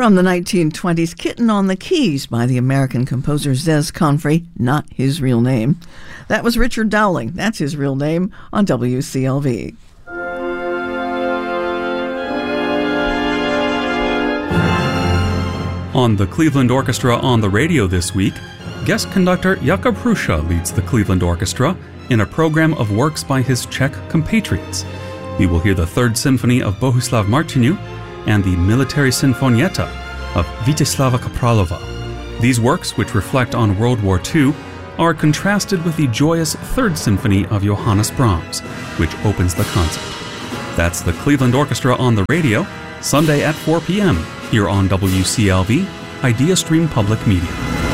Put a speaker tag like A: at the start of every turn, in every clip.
A: From the 1920s, Kitten on the Keys by the American composer Zez Confrey, not his real name. That was Richard Dowling, that's his real name, on WCLV.
B: On the Cleveland Orchestra on the radio this week, guest conductor Jakub Hrusha leads the Cleveland Orchestra in a program of works by his Czech compatriots. We will hear the Third Symphony of Bohuslav Martinu and the Military Sinfonietta of Vítězslava Kapralova. These works, which reflect on World War II, are contrasted with the joyous Third Symphony of Johannes Brahms, which opens the concert. That's the Cleveland Orchestra on the radio, Sunday at 4 p.m. here on WCLV, Idea Stream Public Media.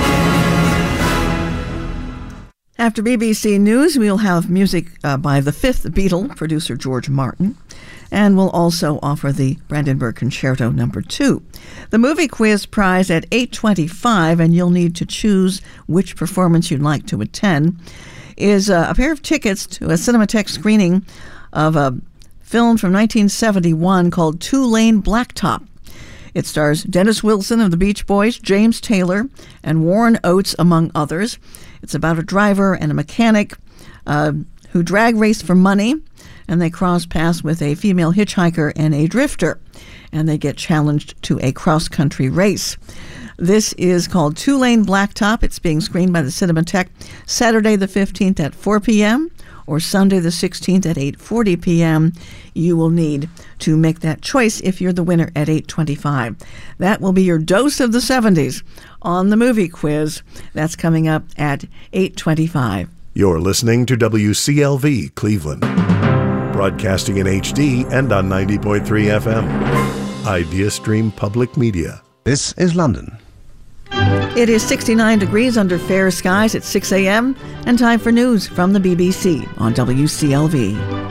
A: After BBC News, we'll have music by the fifth Beatle, producer George Martin, and we'll also offer the Brandenburg Concerto No. 2. The movie quiz prize at 8:25, and you'll need to choose which performance you'd like to attend, is a pair of tickets to a Cinematheque screening of a film from 1971 called Two-Lane Blacktop. It stars Dennis Wilson of the Beach Boys, James Taylor, and Warren Oates, among others. It's about a driver and a mechanic who drag race for money, and they cross paths with a female hitchhiker and a drifter, and they get challenged to a cross-country race. This is called Two-Lane Blacktop. It's being screened by the Cinematheque Saturday the 15th at 4 p.m. or Sunday the 16th at 8:40 p.m. You will need to make that choice if you're the winner at 8:25. That will be your dose of the 70s on the movie quiz. That's coming up at 8:25.
C: You're listening to WCLV Cleveland, broadcasting in HD and on 90.3 FM. Idea Stream Public Media.
D: This is London.
A: It is 69 degrees under fair skies at 6 a.m. and time for news from the BBC on WCLV.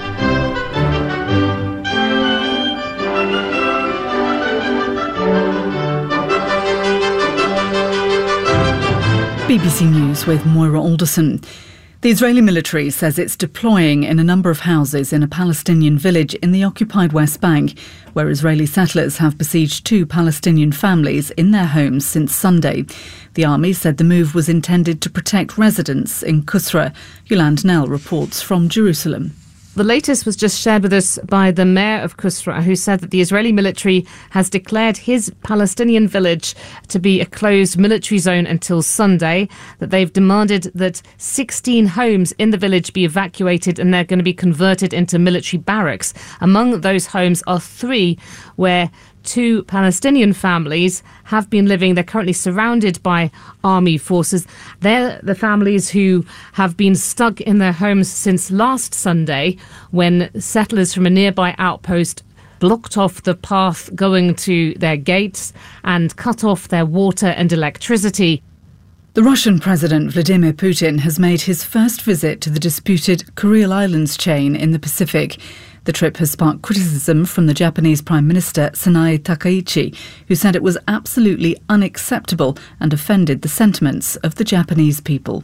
E: BBC News with Moira Alderson. The Israeli military says it's deploying in a number of houses in a Palestinian village in the occupied West Bank, where Israeli settlers have besieged 2 Palestinian families in their homes since Sunday. The army said the move was intended to protect residents in Kusra. Yolande Nell reports from Jerusalem.
F: The latest was just shared with us by the mayor of Kusra, who said that the Israeli military has declared his Palestinian village to be a closed military zone until Sunday, that they've demanded that 16 homes in the village be evacuated and they're going to be converted into military barracks. Among those homes are 3 where 2 Palestinian families have been living. They're currently surrounded by army forces. They're the families who have been stuck in their homes since last Sunday, when settlers from a nearby outpost blocked off the path going to their gates and cut off their water and electricity.
E: The Russian President Vladimir Putin has made his first visit to the disputed Kuril Islands chain in the Pacific. The trip has sparked criticism from the Japanese Prime Minister Sanae Takaichi, who said it was absolutely unacceptable and offended the sentiments of the Japanese people.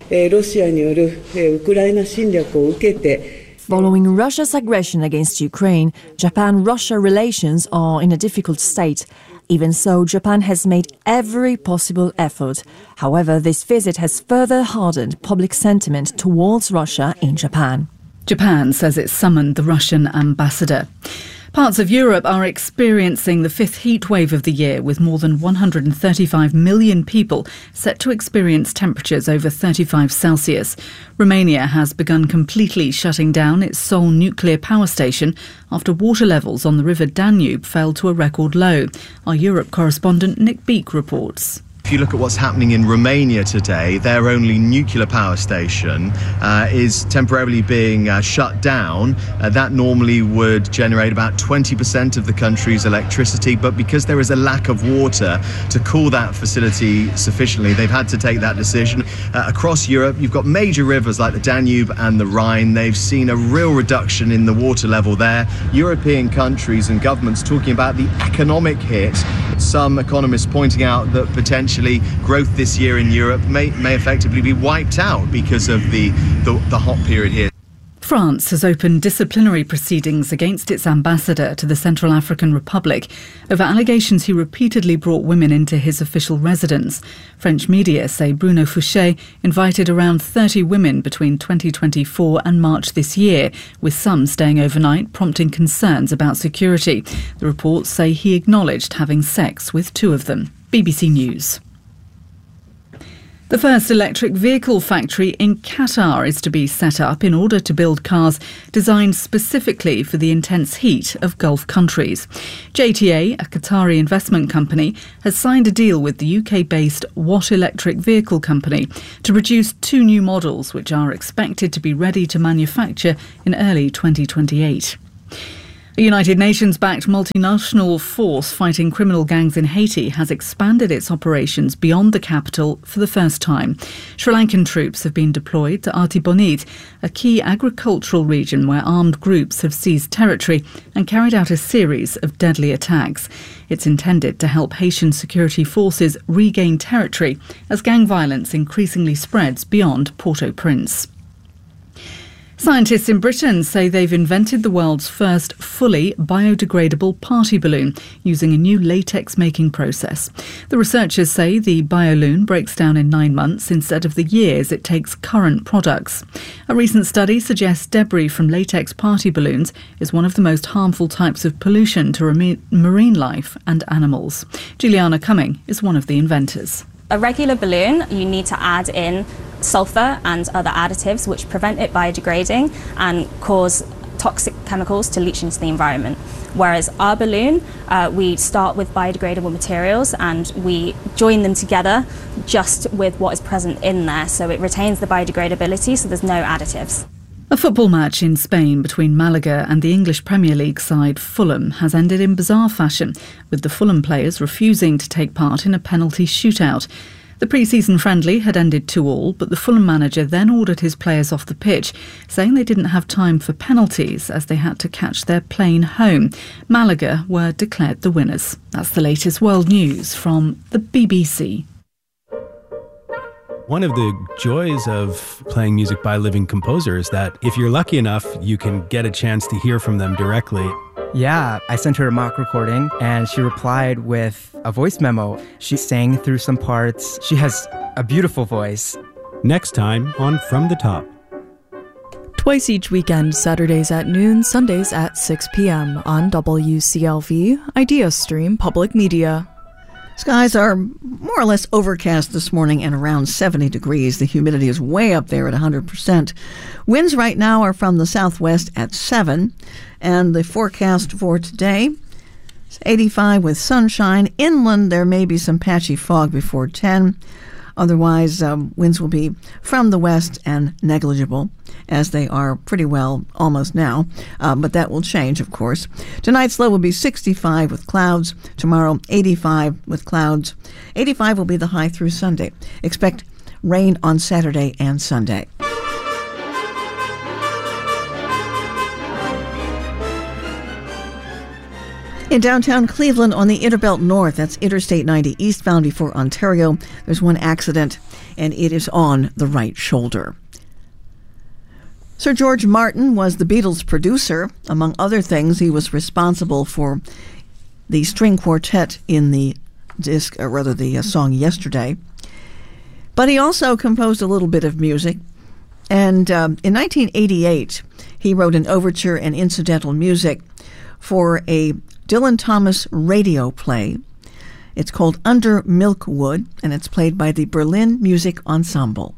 G: Following Russia's aggression against Ukraine, Japan-Russia relations are in a difficult state. Even so, Japan has made every possible effort. However, this visit has further hardened public sentiment towards Russia in Japan.
E: Japan says it summoned the Russian ambassador. Parts of Europe are experiencing the 5th heat wave of the year, with more than 135 million people set to experience temperatures over 35 Celsius. Romania has begun completely shutting down its Seoul nuclear power station after water levels on the River Danube fell to a record low. Our Europe correspondent Nick Beak reports.
H: If you look at what's happening in Romania today, their only nuclear power station is temporarily being shut down. That normally would generate about 20% of the country's electricity, but because there is a lack of water to cool that facility sufficiently, they've had to take that decision. Across Europe, you've got major rivers like the Danube and the Rhine. They've seen a real reduction in the water level there. European countries and governments talking about the economic hit. Some economists pointing out that potentially growth this year in Europe may effectively be wiped out because of the hot period here.
E: France has opened disciplinary proceedings against its ambassador to the Central African Republic over allegations he repeatedly brought women into his official residence. French media say Bruno Fouché invited around 30 women between 2024 and March this year, with some staying overnight, prompting concerns about security. The reports say he acknowledged having sex with 2 of them. BBC News. The first electric vehicle factory in Qatar is to be set up in order to build cars designed specifically for the intense heat of Gulf countries. JTA, a Qatari investment company, has signed a deal with the UK-based Watt Electric Vehicle Company to produce 2 new models which are expected to be ready to manufacture in early 2028. A United Nations-backed multinational force fighting criminal gangs in Haiti has expanded its operations beyond the capital for the first time. Sri Lankan troops have been deployed to Artibonite, a key agricultural region where armed groups have seized territory and carried out a series of deadly attacks. It's intended to help Haitian security forces regain territory as gang violence increasingly spreads beyond Port-au-Prince. Scientists in Britain say they've invented the world's first fully biodegradable party balloon using a new latex-making process. The researchers say the biolume breaks down in 9 months instead of the years it takes current products. A recent study suggests debris from latex party balloons is one of the most harmful types of pollution to marine life and animals. Juliana Cumming is one of the inventors.
D: A regular balloon, you need to add in sulfur and other additives which prevent it biodegrading and cause toxic chemicals to leach into the environment. Whereas our balloon, we start with biodegradable materials and we join them together just with what is present in there, so it retains the biodegradability, so there's no additives.
E: A football match in Spain between Malaga and the English Premier League side Fulham has ended in bizarre fashion, with the Fulham players refusing to take part in a penalty shootout. The pre-season friendly had ended 2-2, but the Fulham manager then ordered his players off the pitch, saying they didn't have time for penalties as they had to catch their plane home. Malaga were declared the winners. That's the latest world news from the BBC.
I: One of the joys of playing music by living composers is that if you're lucky enough, you can get a chance to hear from them directly.
J: Yeah, I sent her a mock recording and she replied with a voice memo. She sang through some parts. She has a beautiful voice.
I: Next time on From the Top.
K: Twice each weekend, Saturdays at noon, Sundays at 6 p.m. on WCLV, Idea Stream Public Media.
A: Skies are more or less overcast this morning and around 70 degrees. The humidity is way up there at 100%. Winds right now are from the southwest at 7. And the forecast for today is 85 with sunshine. Inland, there may be some patchy fog before 10. Otherwise, winds will be from the west and negligible, as they are pretty well almost now. But that will change, of course. Tonight's low will be 65 with clouds. Tomorrow, 85 with clouds. 85 will be the high through Sunday. Expect rain on Saturday and Sunday. In downtown Cleveland on the Interbelt North, that's Interstate 90 eastbound before Ontario, there's one accident, and it is on the right shoulder. Sir George Martin was the Beatles' producer. Among other things, he was responsible for the string quartet in the disc, or rather the song Yesterday. But he also composed a little bit of music, and in 1988, he wrote an overture and incidental music for a Dylan Thomas radio play. It's called Under Milkwood, and it's played by the Berlin Music Ensemble.